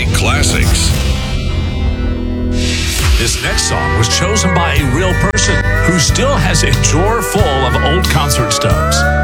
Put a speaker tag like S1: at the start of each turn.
S1: playing classics.
S2: This next song was chosen by a real person who still has a drawer full of old concert stubs.